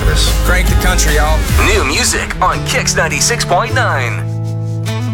service. Crank the country, y'all. New music on Kix 96.9.